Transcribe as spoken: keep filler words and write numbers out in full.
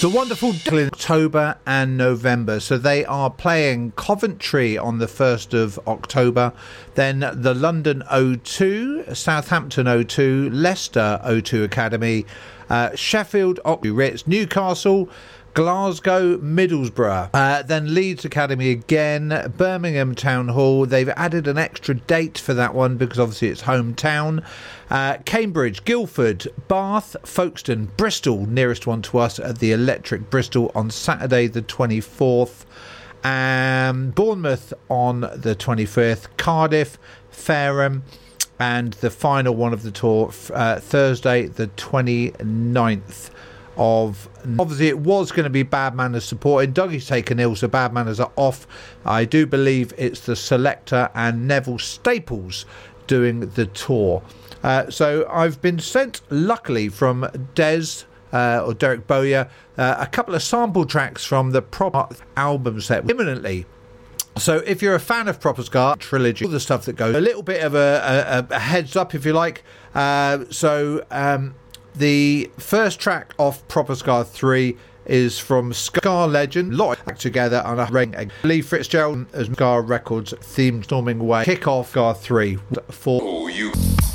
The wonderful in October and November. So they are playing Coventry on the first of October, then the London O two, Southampton O two, Leicester O two Academy, uh, Sheffield Oxley Ritz, Newcastle, Glasgow, Middlesbrough, uh, then Leeds Academy again, Birmingham Town Hall. They've added an extra date for that one because obviously it's hometown. Uh, Cambridge, Guildford, Bath, Folkestone, Bristol, nearest one to us at the Electric Bristol on Saturday the twenty-fourth. Um, Bournemouth on the twenty-fifth, Cardiff, Fareham, and the final one of the tour, uh, Thursday the twenty-ninth. Of obviously it was going to be Bad Manners supported. Dougie's taken ill, so Bad Manners are off. I do believe it's the Selector and Neville Staples doing the tour. Uh, so I've been sent, luckily, from Des uh, or Derek Bowyer, uh, a couple of sample tracks from the proper album set imminently. So if you're a fan of Proper Ska Trilogy, all the stuff that goes, a little bit of a, a, a heads up, if you like. Uh, so um, the first track off Proper Ska three is from Ska Legend, lot back together on a ring. Lee Fitzgerald as Ska Records theme Storming Way. Kick off Ska three for oh, you.